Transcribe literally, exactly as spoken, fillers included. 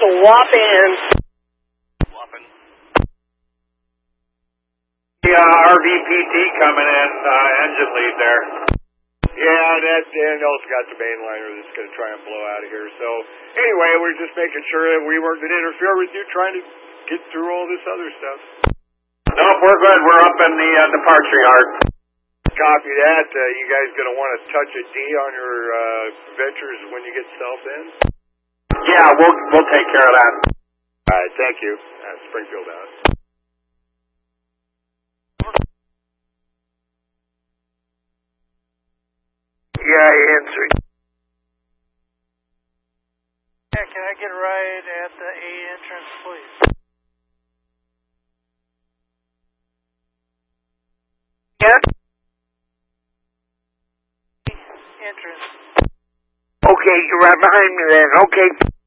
Wappin. Wappin. The uh, R V P T coming in, uh, engine lead there. Yeah, that Daniel's got the mainliner that's going to try and blow out of here. So, anyway, we're just making sure that we weren't going to interfere with you trying to get through all this other stuff. Nope, we're good. We're up in the uh, departure yard. Copy that. Uh, you guys going to want to touch a D on your uh, ventures when you get south in? Yeah, we'll we'll take care of that. All right, thank you. Uh, Springfield out. Yeah, I answered. Yeah, can I get right at the A entrance, please? Yeah? Entrance. Okay, you're right behind me then. Okay.